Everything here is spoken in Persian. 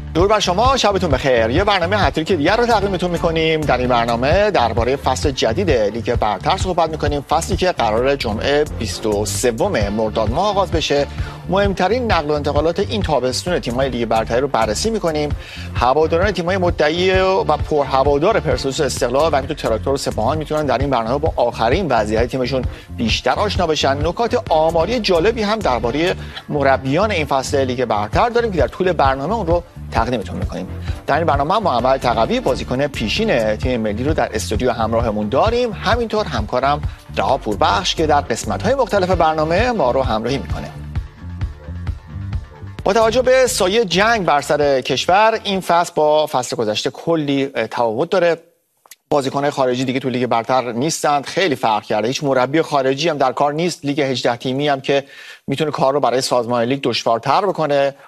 درود بر شما، شبتون بخیر. یه برنامه هتریک دیگر رو تقدیمتون میکنیم. در این برنامه درباره فصل جدید لیگ برتر صحبت میکنیم، فصلی که قرار جمعه 23 مرداد ماه آغاز بشه. مهمترین نقل و انتقالات این تابستون تیم‌های لیگ برتر رو بررسی میکنیم. هواداران تیم‌های مدعی و پرهوادار پرسپولیس، استقلال و همینطور تراکتور و سپاهان میتونن در این برنامه با آخرین وضعیت تیمشون بیشتر آشنا بشن. نکات آماری جالبی هم درباره مربیان این فصل لیگ برتر داریم که در طول برنامه اون رو تقدیمتون میکنیم. در این برنامه محمد تقوی، بازیکن پیشین تیم ملی، رو در استودیو همراهمون داریم. همینطور همکارم رها پوربخش که در قسمت‌های مختلف برنامه ما رو همراهی میکنه. با توجه به سایه جنگ بر سر کشور، این فصل با فصل گذشته کلی تفاوت داره. بازیکن‌های خارجی دیگه تو لیگ برتر نیستند، خیلی فرق کرده. هیچ مربی خارجی هم در کار نیست. لیگ 18 تیمی هم که میتونه کار رو برای سازمان لیگ دشوارتر بکنه.